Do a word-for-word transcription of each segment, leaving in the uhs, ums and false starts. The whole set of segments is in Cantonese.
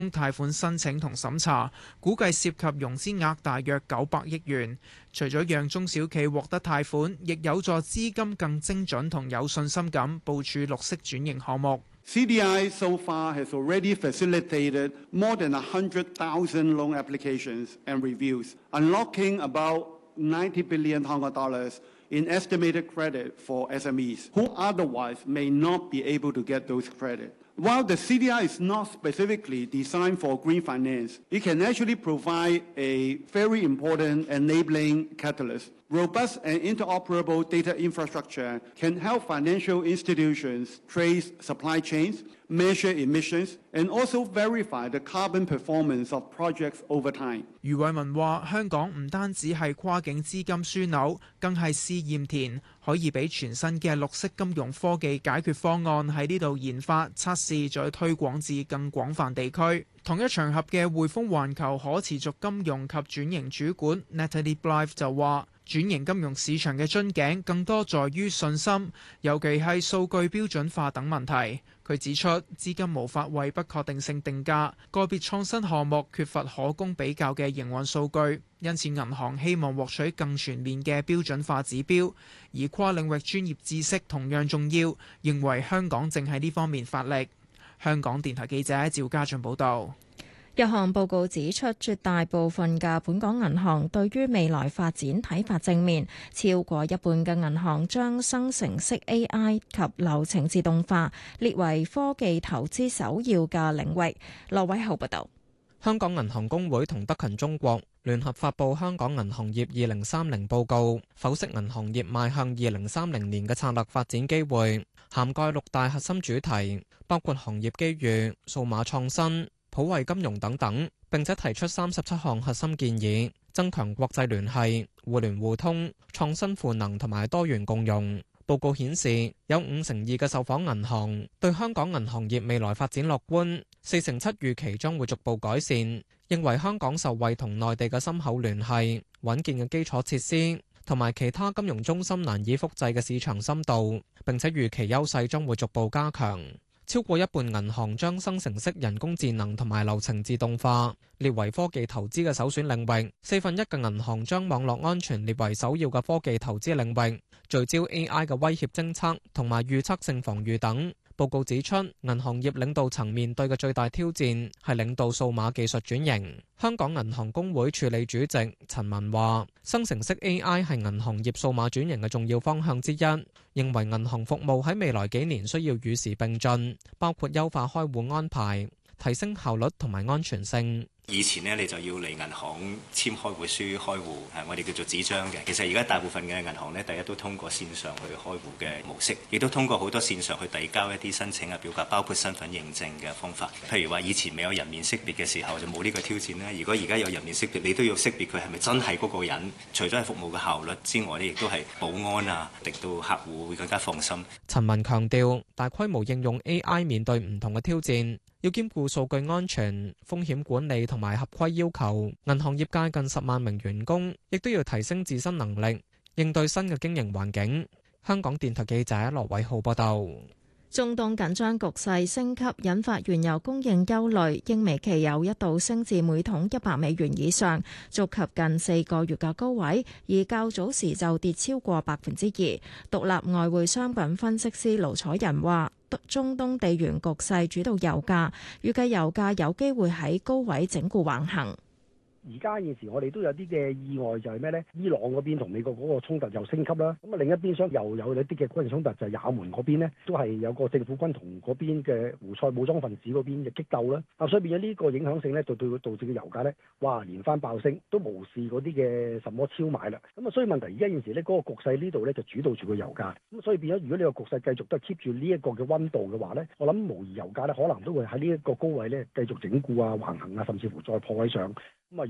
貸款申請同審查，估計涉及融資額大約九百億元。除咗讓中小企獲得貸款，亦有助資金更精準同有信心咁部署綠色轉型項目。 C D I so far has already facilitated more than one hundred thousand loan applications and reviews, unlocking about ninety billion Hong Kong dollars in estimated credit for S M Es who otherwise may not be able to get those credit. While the C D I is not specifically designed for green finance, it can actually provide a very important enabling catalyst. Robust and interoperable data infrastructure can help financial institutions trace supply chains, measure emissions, and also verify the carbon performance of projects over time. 余偉文話：香港唔單止係跨境資金樞紐，更係試驗田，可以俾全新嘅綠色金融科技解決方案喺呢度研發、測試，再推廣至更廣泛地區。同一場合嘅匯豐環球可持續金融及轉型主管 Natalie Blythe 就話：轉型金融市場嘅樽頸更多在於信心，尤其係數據標準化等問題。佢指出，資金無法為不確定性定價，個別創新項目缺乏可供比較嘅營運數據，因此銀行希望獲取更全面嘅標準化指標，而跨領域專業知識同樣重要，認為香港正喺呢方面發力。香港電台記者趙家俊報導。 一項報告指出，絕大部分嘅本港銀行對於未來發展睇法正面，超過一半嘅銀行將生成式 A I 及流程自動化列為科技投資首要嘅領域。羅偉浩報導。 香港銀行公會同德勤中國聯合發布《香港銀行業二零三零報告》，剖析銀行業邁向二零三零年嘅策略發展機會，涵蓋六大核心主題，包括行業機遇、數碼創新、普惠金融等等，並且提出三十七項核心建議，增強國際聯繫、互聯互通、創新賦能同埋多元共用。報告顯示，有五成二嘅受訪銀行對香港銀行業未來發展樂觀，四成七預期將會逐步改善，認為香港受惠同內地嘅深厚聯繫、穩健嘅基礎設施同埋其他金融中心難以複製嘅市場深度，並且預期優勢將會逐步加強。超過一半銀行將生成式人工智能同埋流程自動化列為科技投資嘅首選領域，四分一嘅銀行將網絡安全列為首要嘅科技投資領域，聚焦 A I 嘅威脅偵測同埋預測性防禦等。報告指出，銀行業領導層面對嘅最大挑戰係領導數碼技術轉型。香港銀行公會署理主席陳文話，生成式 A I 係銀行業數碼轉型嘅重要方向之一，認為銀行服務喺未來幾年需要與時並進，包括優化開戶安排，提升效率同埋安全性。 以前呢，你就要嚟銀行簽開戶書開戶，係我哋叫做紙張嘅。其實而家大部分嘅銀行呢，第一都通過線上去開戶嘅模式，亦都通過好多線上去遞交一啲申請嘅表格，包括身份認證嘅方法。譬如話以前未有人面識別嘅時候就冇呢個挑戰啦。如果而家有人面識別，你都要識別佢係咪真係嗰個人。除咗係服務嘅效率之外呢，亦都係保安啊，令到客戶會更加放心。 陳文強調，大規模應用 A I 面對唔同嘅挑戰，要兼顧數據安全、風險管理同埋合規要求。銀行業界近十萬名員工，亦都要提升自身能力，應對新嘅經營環境。香港電台記者羅偉浩報道。 中東緊張局勢升級，引發原油供應憂慮，英美期油一度升至每桶一百美元以上，觸及近四個月嘅高位，而較早時就跌超過百分之二。獨立外匯商品分析師盧楚仁話，中東地緣局勢主導油價，預計油價有機會喺高位整固橫行。 而家現時我哋都有啲嘅意外，就係咩呢？伊朗嗰邊同美國嗰個衝突又升級啦。咁啊另一邊廂又有一啲嘅軍事衝突，就係也門嗰邊呢，都係有個政府軍同嗰邊嘅胡塞武裝分子嗰邊嘅激鬥啦。啊，所以變咗呢個影響性呢，就對佢導致嘅油價呢，哇連番爆升，都無視嗰啲嘅什麼超買啦。咁啊，所以問題而家現時呢，嗰個局勢呢度呢，就主導住個油價。咁所以變咗，如果你個局勢繼續都係 keep 住呢一個嘅溫度嘅話呢，我諗無疑油價呢，可能都會喺呢一個高位呢，繼續整固啊、橫行啊，甚至乎再破位上。咁啊，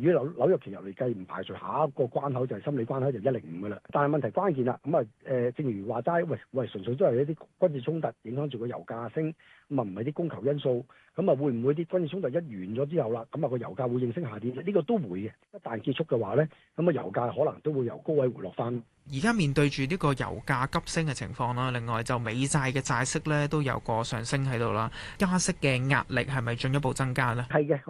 如果紐紐約期油嚟計，唔排除下一個關口就係心理關口就一零五噶啦。但係問題關鍵啦，咁啊誒，正如話齋，喂喂，純粹都係一啲軍事衝突影響住個油價升，咁啊唔係啲供求因素，咁啊會唔會啲軍事衝突一完咗之後啦，咁啊個油價會應聲下跌？呢、這個都會嘅。一旦結束嘅話咧，咁啊油價可能都會由高位回落翻。 而家面對住呢個油價急升嘅情況啦，另外就美債嘅債息咧都有個上升喺度啦，加息嘅壓力係咪進一步增加呢？ 係嘅。